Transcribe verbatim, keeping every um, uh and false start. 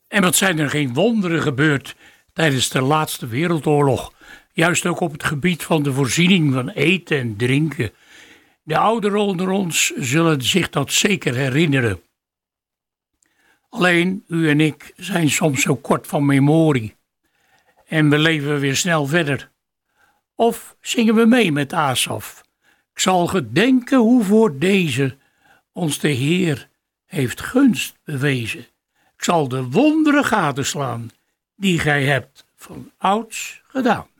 En wat zijn er geen wonderen gebeurd tijdens de laatste wereldoorlog. Juist ook op het gebied van de voorziening van eten en drinken. De ouderen onder ons zullen zich dat zeker herinneren. Alleen u en ik zijn soms zo kort van memorie. En we leven weer snel verder. Of zingen we mee met Asaf. Ik zal gedenken hoe voor deze ons de Heer heeft gunst bewezen. Ik zal de wonderen gadeslaan die gij hebt van ouds gedaan.